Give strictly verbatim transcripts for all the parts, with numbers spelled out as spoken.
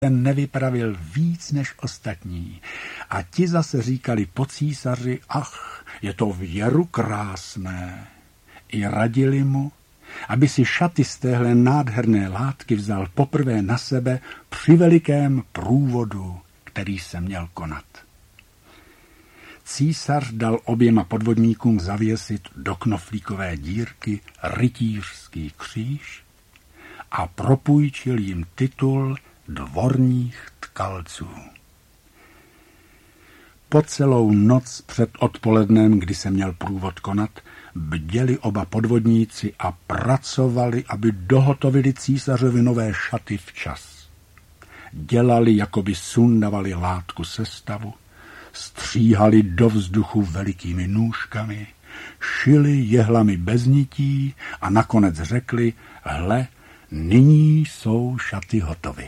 ten nevypravil víc než ostatní. A ti zase říkali po císaři, ach, je to věru krásné. I radili mu, aby si šaty z téhle nádherné látky vzal poprvé na sebe při velikém průvodu, který se měl konat. Císař dal oběma podvodníkům zavěsit do knoflíkové dírky rytířský kříž a propůjčil jim titul dvorních tkalců. Po celou noc před odpolednem, kdy se měl průvod konat, bděli oba podvodníci a pracovali, aby dohotovili císařovi nové šaty včas. Dělali, jako by sundavali látku sestavu, stříhali do vzduchu velikými nůžkami, šili jehlami bez nití a nakonec řekli, hle, nyní jsou šaty hotovy.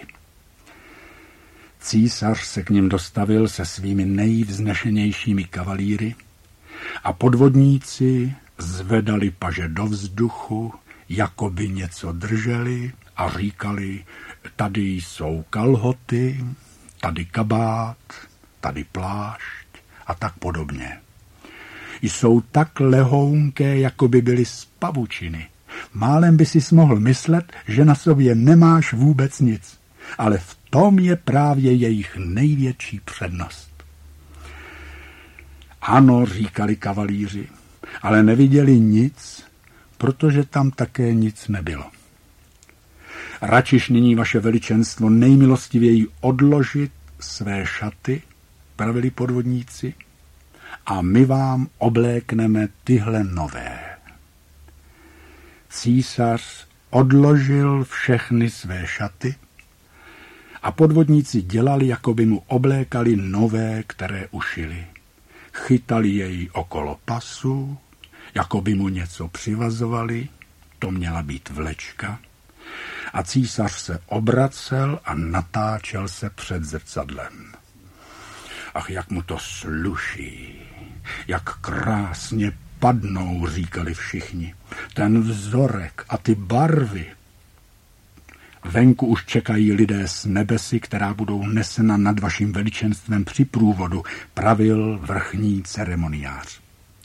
Císař se k nim dostavil se svými nejvznešenějšími kavalíry a podvodníci zvedali paže do vzduchu, jako by něco drželi a říkali, tady jsou kalhoty, tady kabát, tady plášť a tak podobně. Jsou tak lehounké, jako by byly z pavučiny. Málem by si mohl myslet, že na sobě nemáš vůbec nic, ale v tom je právě jejich největší přednost. Ano, říkali kavalíři, ale neviděli nic, protože tam také nic nebylo. Račiš nyní vaše veličenstvo nejmilostivěji odložit své šaty, pravili podvodníci, a my vám oblékneme tyhle nové. Císař odložil všechny své šaty a podvodníci dělali, jako by mu oblékali nové, které ušili. Chytali jej okolo pasu, jako by mu něco přivazovali, to měla být vlečka, a císař se obracel a natáčel se před zrcadlem. Ach, jak mu to sluší, jak krásně padnou, říkali všichni. Ten vzorek a ty barvy. Venku už čekají lidé z nebesy, která budou nesena nad vaším veličenstvem při průvodu, pravil vrchní ceremoniář.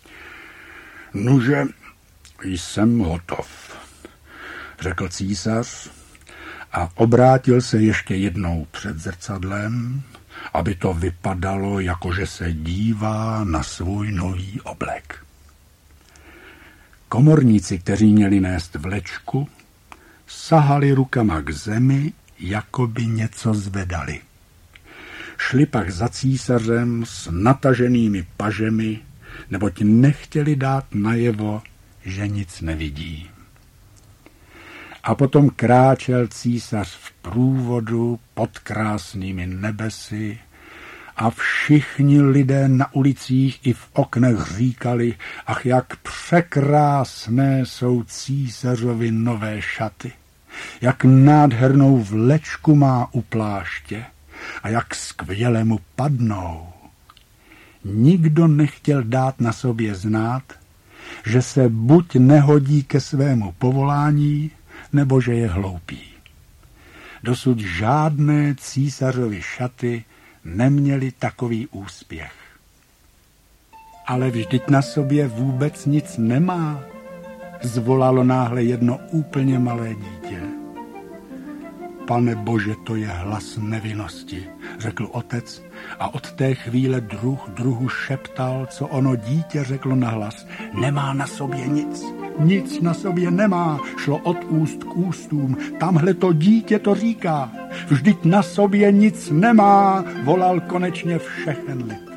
Nuže, jsem hotov, řekl císař a obrátil se ještě jednou před zrcadlem, aby to vypadalo, jakože se dívá na svůj nový oblek. Komorníci, kteří měli nést vlečku, sahali rukama k zemi, jako by něco zvedali. Šli pak za císařem s nataženými pažemi, neboť nechtěli dát najevo, že nic nevidí. A potom kráčel císař v průvodu pod krásnými nebesy a všichni lidé na ulicích i v oknech říkali, ach, jak překrásné jsou císařovi nové šaty, jak nádhernou vlečku má u pláště a jak skvěle mu padnou. Nikdo nechtěl dát na sobě znát, že se buď nehodí ke svému povolání, nebo že je hloupý. Dosud žádné císařovy šaty neměly takový úspěch. Ale vždyť na sobě vůbec nic nemá, zvolalo náhle jedno úplně malé dítě. Pane Bože, to je hlas nevinnosti, řekl otec a od té chvíle druh druhu šeptal, co ono dítě řeklo nahlas. Nemá na sobě nic, nic na sobě nemá, šlo od úst k ústům, tamhle to dítě to říká. Vždyť na sobě nic nemá, volal konečně všechen lid.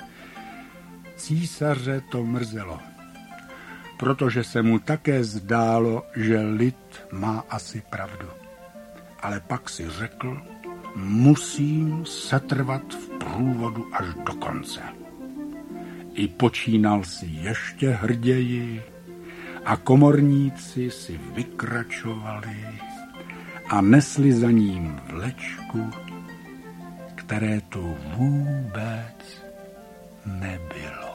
Císaře to mrzelo, protože se mu také zdálo, že lid má asi pravdu. Ale pak si řekl, musím setrvat v průvodu až do konce. I počínal si ještě hrději a komorníci si vykračovali a nesli za ním vlečku, které tu vůbec nebylo.